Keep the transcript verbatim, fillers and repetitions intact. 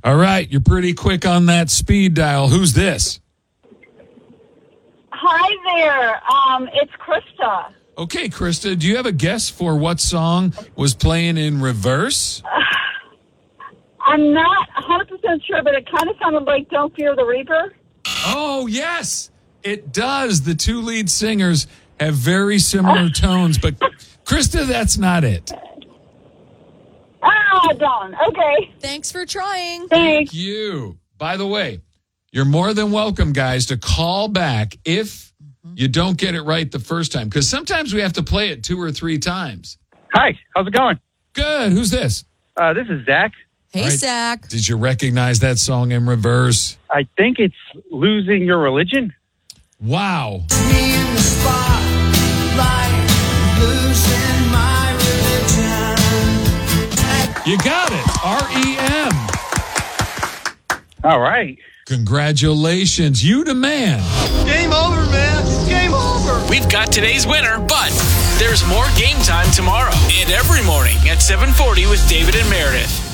All right, you're pretty quick on that speed dial. Who's this? Hi there. Um, it's Krista. Okay, Krista, do you have a guess for what song was playing in reverse? Uh, I'm not one hundred percent sure, but it kind of sounded like Don't Fear the Reaper. Oh, yes, it does. The two lead singers have very similar tones, but Krista, that's not it. Ah, darn. Okay. Thanks for trying. Thanks. Thank you. By the way, you're more than welcome, guys, to call back if you don't get it right the first time, because sometimes we have to play it two or three times. Hi, how's it going? Good. Who's this? Uh, this is Zach. Hey, All right. Zach. Did you recognize that song in reverse? I think it's Losing Your Religion. Wow. You got it. R E M. All right. Congratulations. You the man. Game over, man. It's game over. We've got today's winner, but there's more Game Time tomorrow and every morning at seven forty with David and Meredith.